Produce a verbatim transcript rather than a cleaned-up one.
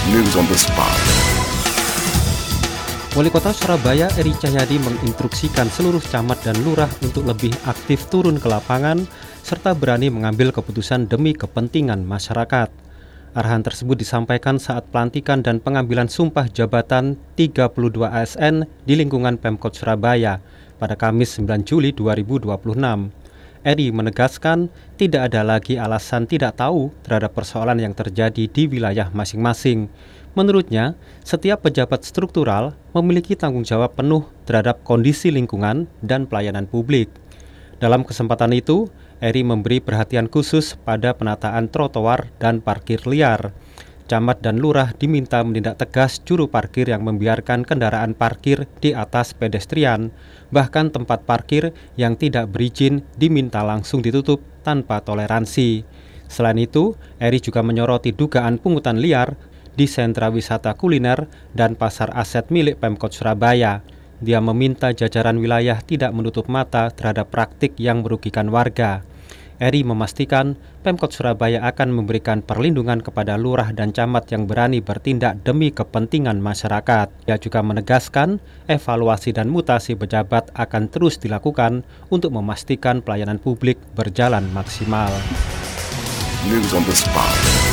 News on the spot. Wali Kota Surabaya Eri Cahyadi menginstruksikan seluruh camat dan lurah untuk lebih aktif turun ke lapangan serta berani mengambil keputusan demi kepentingan masyarakat. Arahan tersebut disampaikan saat pelantikan dan pengambilan sumpah jabatan tiga puluh dua A S N di lingkungan Pemkot Surabaya pada Kamis sembilan Juli dua ribu dua puluh enam. Eri menegaskan tidak ada lagi alasan tidak tahu terhadap persoalan yang terjadi di wilayah masing-masing. Menurutnya, setiap pejabat struktural memiliki tanggung jawab penuh terhadap kondisi lingkungan dan pelayanan publik. Dalam kesempatan itu, Eri memberi perhatian khusus pada penataan trotoar dan parkir liar. Camat dan lurah diminta menindak tegas juru parkir yang membiarkan kendaraan parkir di atas pedestrian. Bahkan tempat parkir yang tidak berizin diminta langsung ditutup tanpa toleransi. Selain itu, Eri juga menyoroti dugaan pungutan liar di sentra wisata kuliner dan pasar aset milik Pemkot Surabaya. Dia meminta jajaran wilayah tidak menutup mata terhadap praktik yang merugikan warga. Eri memastikan Pemkot Surabaya akan memberikan perlindungan kepada lurah dan camat yang berani bertindak demi kepentingan masyarakat. Dia juga menegaskan evaluasi dan mutasi pejabat akan terus dilakukan untuk memastikan pelayanan publik berjalan maksimal. News on the spot.